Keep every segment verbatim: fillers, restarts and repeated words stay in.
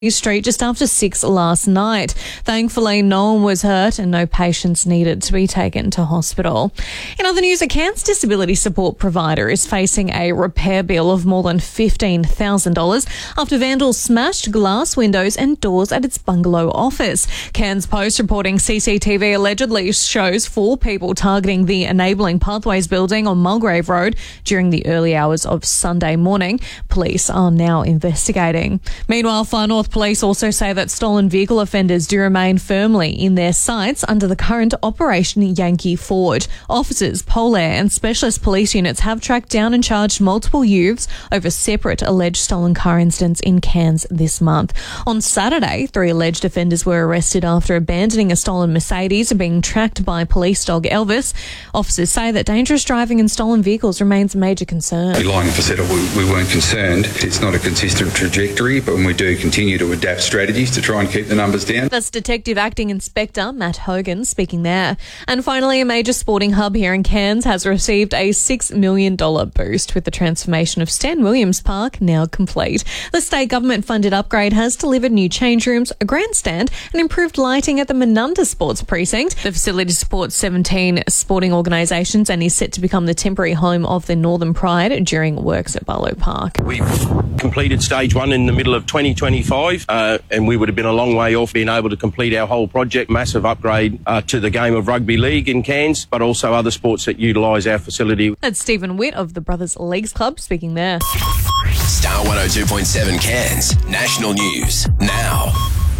Street just after six last night. Thankfully, no one was hurt and no patients needed to be taken to hospital. In other news, a Cairns disability support provider is facing a repair bill of more than fifteen thousand dollars after vandals smashed glass windows and doors at its bungalow office. Cairns Post reporting C C T V allegedly shows four people targeting the Enabling Pathways building on Mulgrave Road during the early hours of Sunday morning. Police are now investigating. Meanwhile, Far North Police also say that stolen vehicle offenders do remain firmly in their sights under the current Operation Yankee Forward. Officers, Polair and specialist police units have tracked down and charged multiple youths over separate alleged stolen car incidents in Cairns this month. On Saturday, three alleged offenders were arrested after abandoning a stolen Mercedes and being tracked by police dog Elvis. Officers say that dangerous driving and stolen vehicles remains a major concern. Like I said, we, we weren't concerned. It's not a consistent trajectory, but we do continue to adapt strategies to try and keep the numbers down. That's Detective Acting Inspector Matt Hogan speaking there. And finally, a major sporting hub here in Cairns has received a six million dollars boost with the transformation of Stan Williams Park now complete. The state government funded upgrade has delivered new change rooms, a grandstand and improved lighting at the Menunda Sports Precinct. The facility supports seventeen sporting organisations and is set to become the temporary home of the Northern Pride during works at Barlow Park. We've completed stage one in the middle of twenty twenty-five. Uh, and we would have been a long way off being able to complete our whole project. Massive upgrade uh, to the game of rugby league in Cairns, but also other sports that utilise our facility. That's Stephen Witt of the Brothers Leagues Club speaking there. Star one oh two point seven Cairns, national news now.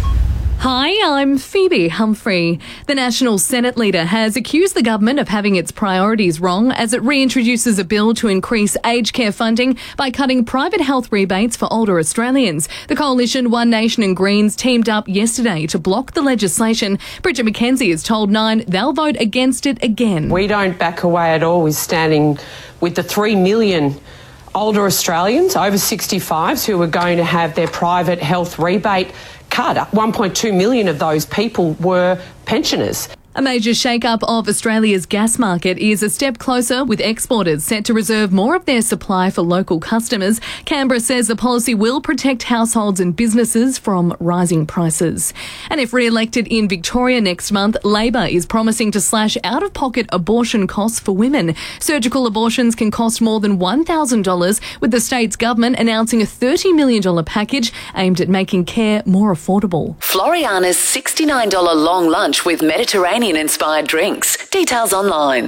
Hi, I'm Phoebe Humphrey. The National Senate leader has accused the government of having its priorities wrong as it reintroduces a bill to increase aged care funding by cutting private health rebates for older Australians. The coalition One Nation and Greens teamed up yesterday to block the legislation. Bridget McKenzie has told Nine they'll vote against it again. We don't back away at all with standing with the three million older Australians over sixty-fives who are going to have their private health rebate cut. one point two million of those people were pensioners. A major shake-up of Australia's gas market is a step closer, with exporters set to reserve more of their supply for local customers. Canberra says the policy will protect households and businesses from rising prices. And if re-elected in Victoria next month, Labor is promising to slash out-of-pocket abortion costs for women. Surgical abortions can cost more than one thousand dollars, with the state's government announcing a thirty million dollars package aimed at making care more affordable. Floriana's sixty-nine dollars long lunch with Mediterranean inspired drinks. Details online.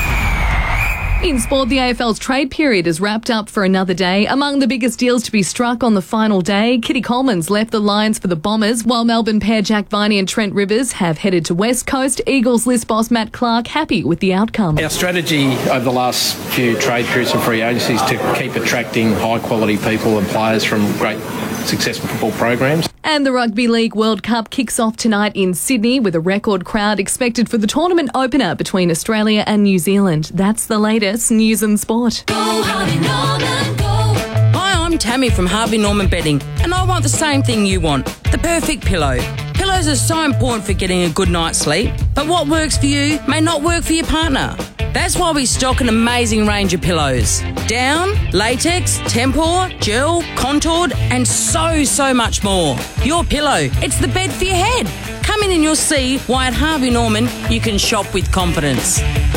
In sport, the A F L's trade period is wrapped up for another day. Among the biggest deals to be struck on the final day, Kitty Coleman's left the Lions for the Bombers, while Melbourne pair Jack Viney and Trent Rivers have headed to West Coast. Eagles list boss Matt Clark happy with the outcome. Our strategy over the last few trade periods and free agencies to keep attracting high-quality people and players from great successful football programs. And the Rugby League World Cup kicks off tonight in Sydney with a record crowd expected for the tournament opener between Australia and New Zealand. That's the latest news and sport. Go Harvey Norman, go. Hi, I'm Tammy from Harvey Norman Bedding, and I want the same thing you want, the perfect pillow. Pillows are so important for getting a good night's sleep, but what works for you may not work for your partner. That's why we stock an amazing range of pillows. Down, latex, tempur, gel, contoured, and so, so much more. Your pillow, it's the bed for your head. Come in and you'll see why at Harvey Norman you can shop with confidence.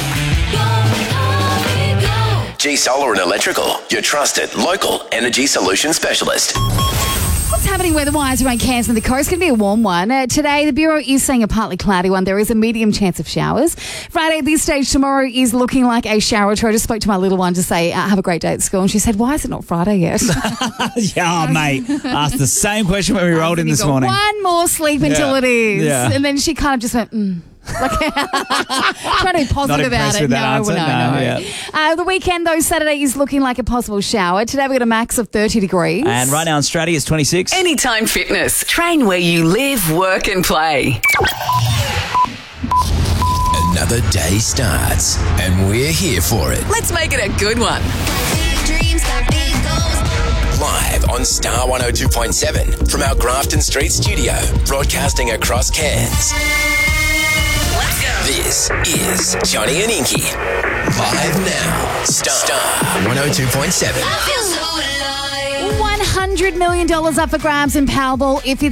G Solar and Electrical, your trusted local energy solution specialist. What's happening weather-wise around Cairns and the coast? It's going to be a warm one. Uh, today, the Bureau is saying a partly cloudy one. There is a medium chance of showers. Friday at this stage, tomorrow is looking like a shower. I just spoke to my little one to say, uh, have a great day at school. And she said, why is it not Friday yet? Yeah, oh, mate. Asked the same question when we rolled in this morning. One more sleep yeah. until it is. Yeah. And then she kind of just went, mm. Like, trying to be positive about it. With that no, answer? no, no, no. Yeah. Uh, the weekend, though, Saturday is looking like a possible shower. Today we've got a max of thirty degrees. And right now in Straddie it's twenty-six. Anytime Fitness. Train where you live, work and play. Another day starts, and we're here for it. Let's make it a good one. Live on Star one oh two point seven from our Grafton Street studio, broadcasting across Cairns. Let's go. This is Johnny and Inky. Live now. Star, Star one oh two point seven. one hundred hundred million dollars up for grabs in Powerball if it's